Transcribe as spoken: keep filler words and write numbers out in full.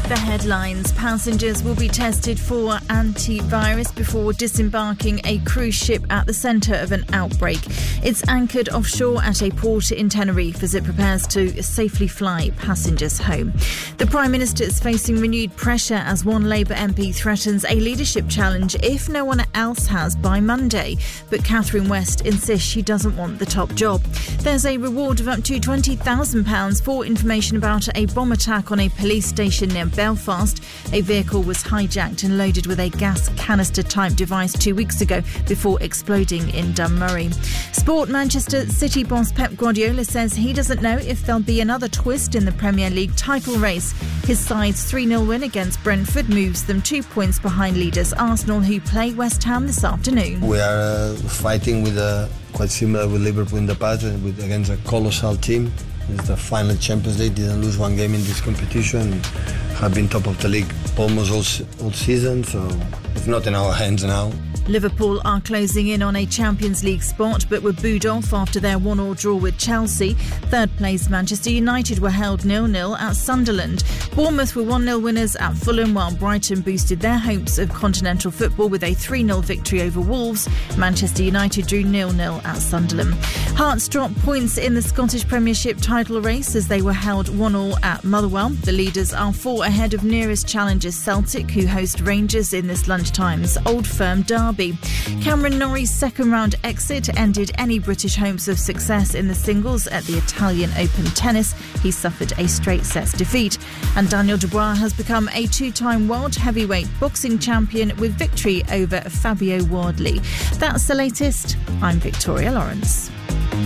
The headlines. Passengers will be tested for antivirus before disembarking a cruise ship at the centre of an outbreak. It's anchored offshore at a port in Tenerife as it prepares to safely fly passengers home. The Prime Minister is facing renewed pressure as one Labour M P threatens a leadership challenge if no one else has by Monday. But Catherine West insists she doesn't want the top job. There's a reward of up to twenty thousand pounds for information about a bomb attack on a police station near Belfast. A vehicle was hijacked and loaded with a gas canister-type device two weeks ago before exploding in Dunmurray. Sport. Manchester City boss Pep Guardiola says he doesn't know if there'll be another twist in the Premier League title race. His side's three nil win against Brentford moves them two points behind leaders Arsenal, who play West Ham this afternoon. We are uh, fighting with a quite similar with Liverpool in the past, with, against a colossal team. It's the final Champions League, didn't lose one game in this competition, have been top of the league almost all, all season, so it's not in our hands now. Liverpool are closing in on a Champions League spot but were booed off after their one all draw with Chelsea. Third place Manchester United were held nil nil at Sunderland. Bournemouth were one nil winners at Fulham, while Brighton boosted their hopes of continental football with a three nil victory over Wolves. Manchester United drew nil nil at Sunderland. Hearts dropped points in the Scottish Premiership title race as they were held one all at Motherwell. The leaders are four ahead of nearest challengers Celtic, who host Rangers in this lunchtime's Old Firm derby. Cameron Norrie's second round exit ended any British hopes of success in the singles at the Italian Open tennis. He suffered a straight sets defeat. And Daniel Dubois has become a two-time world heavyweight boxing champion with victory over Fabio Wardley. That's the latest. I'm Victoria Lawrence.